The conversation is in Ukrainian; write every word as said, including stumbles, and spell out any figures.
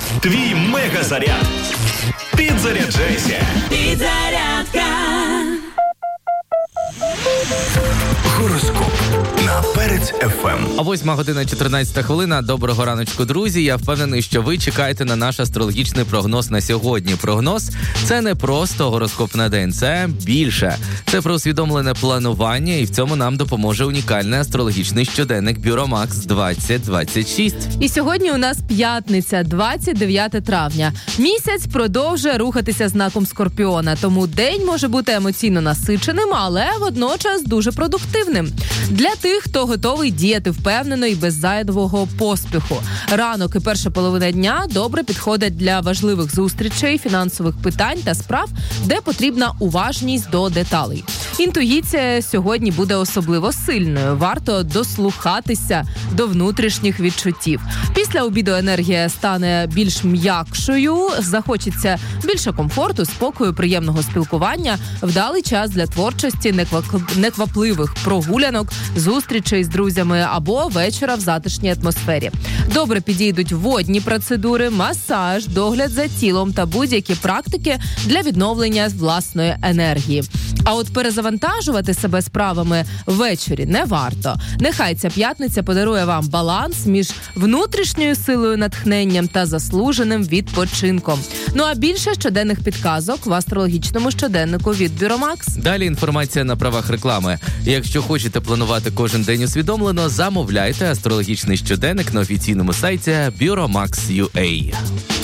Твій мегазаряд. Підзаряджайся. Підзарядка. Гороскоп на Перець еф ем. А восьма година чотирнадцята хвилина. Доброго раночку, друзі. Я впевнений, що ви чекаєте на наш астрологічний прогноз на сьогодні. Прогноз – це не просто гороскоп на день, це більше. Це про усвідомлене планування, і в цьому нам допоможе унікальний астрологічний щоденник Бюро Макс двадцять двадцять шість. І сьогодні у нас п'ятниця, двадцять дев'яте травня. Місяць продовжує рухатися знаком Скорпіона, тому день може бути емоційно насиченим, але водночас дуже продуктивним. Для тих, хто готовий діяти впевнено і без зайвого поспіху. Ранок і перша половина дня добре підходять для важливих зустрічей, фінансових питань та справ, де потрібна уважність до деталей. Інтуїція сьогодні буде особливо сильною. Варто дослухатися до внутрішніх відчуттів. Після обіду енергія стане більш м'якшою, захочеться більше комфорту, спокою, приємного спілкування, вдалий час для творчості, неквапливих прогулянок, зустрічей з друзями або вечора в затишній атмосфері. Добре підійдуть водні процедури, масаж, догляд за тілом та будь-які практики для відновлення власної енергії. А от перезавантажувати себе справами ввечері не варто. Нехай ця п'ятниця подарує вам баланс між внутрішньою силою, натхненням та заслуженим відпочинком. Ну а більше щоденних підказок в астрологічному щоденнику від Бюро Макс. Далі інформація на правах реклами. Якщо хочете планувати кожен день усвідомлено, замовляйте астрологічний щоденник на офіційному сайті Бюро Макс точка ю а.